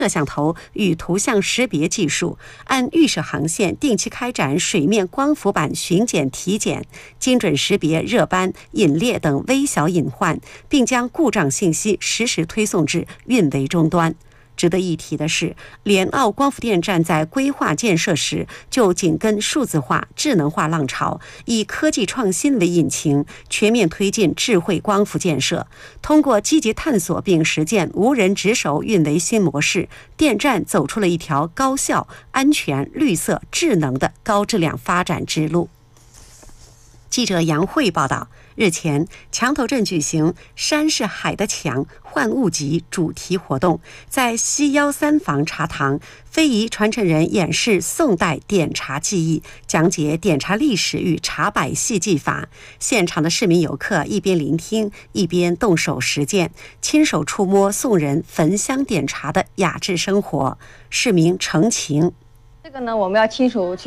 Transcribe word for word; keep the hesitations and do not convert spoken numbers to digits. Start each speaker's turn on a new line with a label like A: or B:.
A: 摄像头与图像识别技术，按预设航线定期开展水面光伏板巡检体检，精准识别热斑、隐裂等微小隐患，并将故障信息实时推送至运维终端。值得一提的是，联奥光伏电站在规划建设时就紧跟数字化、智能化浪潮，以科技创新为引擎，全面推进智慧光伏建设。通过积极探索并实践无人值守运维新模式，电站走出了一条高效、安全、绿色、智能的高质量发展之路。记者杨慧报道，日前，墙头镇举行“山是海的墙，换物集”主题活动，在西幺三房茶堂，非遗传承人演示宋代点茶技艺，讲解点茶历史与茶摆戏技法。现场的市民游客一边聆听，一边动手实践，亲手触摸宋人焚香点茶的雅致生活。市民程晴，
B: 这个呢，我们要亲手去